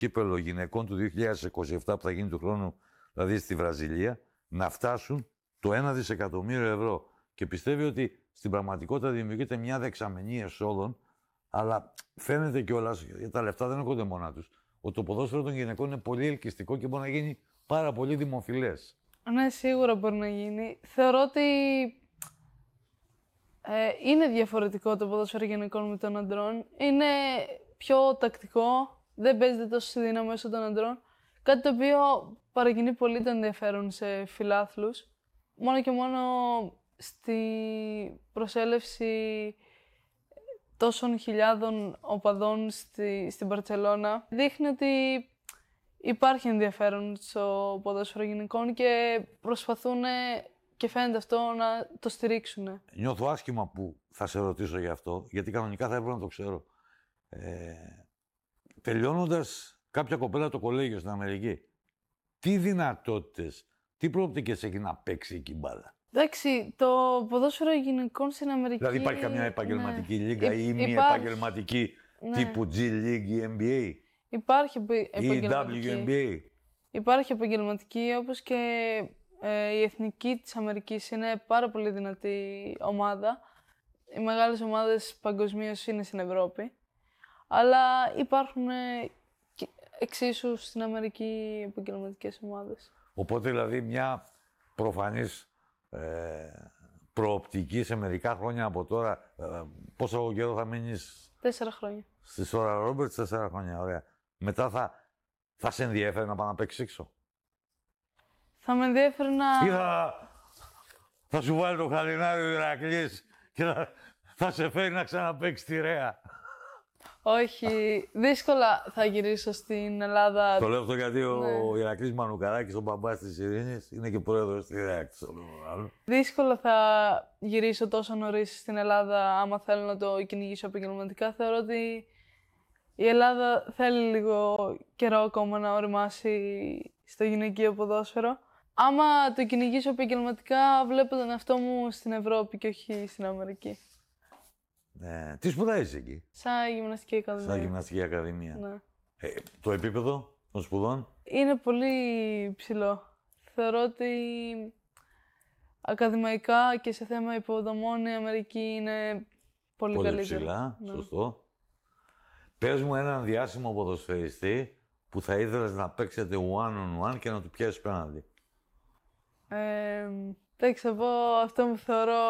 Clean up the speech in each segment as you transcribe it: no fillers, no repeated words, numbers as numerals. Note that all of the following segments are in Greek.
κύπελλο γυναικών του 2027 που θα γίνει του χρόνου, δηλαδή στη Βραζιλία, να φτάσουν το 1 δισεκατομμύριο ευρώ. Και πιστεύει ότι στην πραγματικότητα δημιουργείται μια δεξαμενή εσόδων, αλλά φαίνεται κιόλας, γιατί τα λεφτά δεν έρχονται μόνα τους, ότι το ποδόσφαιρο των γυναικών είναι πολύ ελκυστικό και μπορεί να γίνει πάρα πολύ δημοφιλές. Ναι, σίγουρα μπορεί να γίνει. Θεωρώ ότι είναι διαφορετικό το ποδόσφαιρο γυναικών με των αντρών. Είναι πιο τακτικό, δεν παίζεται τόσο δύναμη όσο των αντρών. Κάτι το οποίο παρακινεί πολύ το ενδιαφέρον σε φιλάθλους. Μόνο και μόνο στη προσέλευση τόσων χιλιάδων οπαδών στην Μπαρτσελώνα δείχνει ότι υπάρχει ενδιαφέρον στο ποδόσφαιρο γυναικών και προσπαθούν και φαίνεται αυτό να το στηρίξουν. Νιώθω άσχημα που θα σε ρωτήσω γι' αυτό, γιατί κανονικά θα έπρεπε να το ξέρω. Τελειώνοντας κάποια κοπέλα το κολέγιο στην Αμερική, τι δυνατότητες, τι προοπτικές έχει να παίξει εκεί μπάλα? Εντάξει, το ποδόσφαιρο γυναικών στην Αμερική... Δηλαδή υπάρχει καμιά επαγγελματική λίγα ή μη υπάρχει, επαγγελματική τύπου G League ή NBA? Υπάρχει ή επαγγελματική. WNBA. Υπάρχει επαγγελματική, όπως και η εθνική της Αμερικής είναι πάρα πολύ δυνατή ομάδα. Οι μεγάλες ομάδες παγκοσμίως είναι στην Ευρώπη. Αλλά υπάρχουν εξίσου στην Αμερική επαγγελματικές ομάδες. Οπότε δηλαδή μια προφανής προοπτική σε μερικά χρόνια από τώρα. Πόσο καιρό θα μείνεις? 4 χρόνια. Στη Σόρα Ρόμπερτς, 4 χρόνια, ωραία. Μετά θα σε ενδιαφέρει να πάει να παίξεις έξω? Θα με ενδιαφέρει να... Ή θα σου βάλει το χαλινάρι ο Ηρακλής και θα σε φέρει να ξαναπαίξεις τη Ρέα? Όχι, δύσκολα θα γυρίσω στην Ελλάδα. Το λέω αυτό γιατί ο Ηρακλής Μανουκαράκης, ο μπαμπάς της Ειρήνης, είναι και πρόεδρος της Ρέα. Δύσκολα θα γυρίσω τόσο νωρίς στην Ελλάδα, άμα θέλω να το κυνηγήσω επαγγελματικά. Θεωρώ ότι η Ελλάδα θέλει λίγο καιρό ακόμα να οριμάσει στο γυναικείο ποδόσφαιρο. Άμα το κυνηγήσω επαγγελματικά, βλέπω τον εαυτό μου στην Ευρώπη και όχι στην Αμερική. Τι σπουδάζεις εκεί? Σαν γυμναστική ακαδημία. Σαν γυμναστική ακαδημία. Ναι. Το επίπεδο των σπουδών? Είναι πολύ ψηλό. Θεωρώ ότι ακαδημαϊκά και σε θέμα υποδομών η Αμερική είναι πολύ καλύτερη. Ψηλά, ναι. Σωστό. Πες μου έναν διάσημο ποδοσφαιριστή που θα ήθελες να παίξετε one-on-one και να του πιάσεις πέναντι. Εντάξει, θα πω αυτό που θεωρώ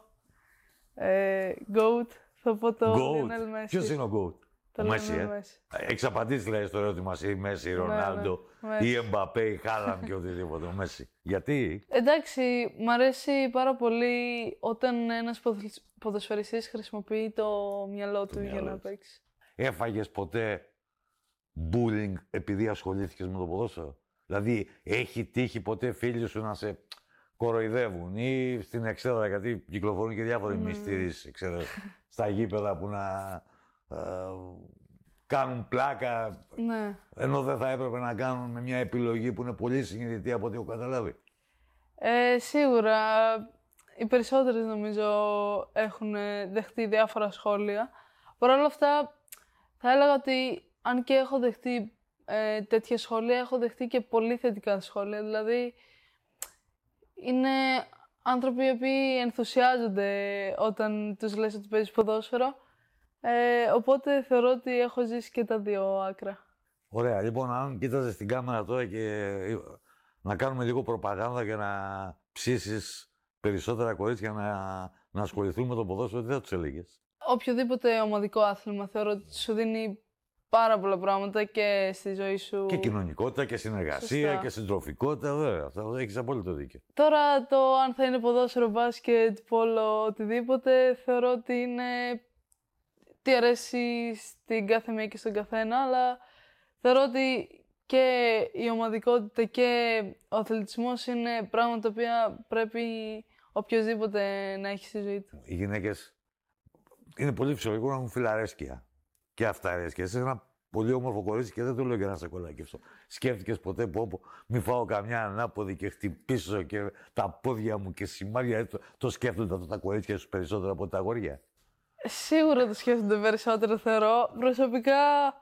GOAT. Θα πω το Lionel Messi. Ποιος είναι ο GOAT? Το Messi. Έχεις απαντήσει δηλαδή στο ερώτημα ή Μέση, Ρονάλντο ή Εμπαπέ ή Χάλαντ και οτιδήποτε. Μέση. Γιατί? Εντάξει, μ' αρέσει πάρα πολύ όταν ένας ποδοσφαιριστής χρησιμοποιεί το μυαλό του για να παίξει. Έφαγες ποτέ bullying επειδή ασχολήθηκες με το ποδόσφαιρο? Δηλαδή, έχει τύχει ποτέ φίλοι σου να σε κοροϊδεύουν ή στην εξέδρα, γιατί κυκλοφορούν και διάφοροι μυστήρες στα γήπεδα που να κάνουν πλάκα, ενώ δεν θα έπρεπε να κάνουν με μια επιλογή που είναι πολύ συνειδητή από ό,τι έχω καταλάβει? Σίγουρα. Οι περισσότεροι νομίζω έχουν δεχτεί διάφορα σχόλια. Παρ' όλα αυτά, θα έλεγα ότι αν και έχω δεχτεί τέτοια σχόλια, έχω δεχτεί και πολύ θετικά σχόλια. Δηλαδή, είναι άνθρωποι οι οποίοι ενθουσιάζονται όταν τους λες ότι παίζεις ποδόσφαιρο. Οπότε θεωρώ ότι έχω ζήσει και τα δύο άκρα. Ωραία. Λοιπόν, αν κοίταζες την κάμερα τώρα και να κάνουμε λίγο προπαγάνδα για να ψήσεις περισσότερα κορίτσια να ασχοληθούν με το ποδόσφαιρο, τι θα τους έλεγες? Οποιοδήποτε ομαδικό άθλημα θεωρώ ότι σου δίνει πάρα πολλά πράγματα και στη ζωή σου. Και κοινωνικότητα και συνεργασία. Σωστά. Και συντροφικότητα, βέβαια. Αυτό έχεις απόλυτο δίκιο. Τώρα το αν θα είναι ποδόσφαιρο, μπάσκετ, πόλο, οτιδήποτε, θεωρώ ότι είναι τι αρέσει στην κάθε μία και στον καθένα, αλλά θεωρώ ότι και η ομαδικότητα και ο αθλητισμός είναι πράγματα τα οποία πρέπει οποιοδήποτε να έχει στη ζωή του. Οι γυναίκες είναι πολύ φυσιολογικό να έχουν φιλαρέσκεια και αυταρέσκεια. Είσαι ένα πολύ όμορφο κορίτσι και δεν το λέω για να σε κολακεύσω. Σκέφτηκες ποτέ που μη φάω καμιά ανάποδη και χτυπήσω και τα πόδια μου και σημάδια? Το σκέφτονται αυτά τα κορίτσια σου περισσότερο από τα αγόρια? Σίγουρα το σκέφτονται περισσότερο, θεωρώ. Προσωπικά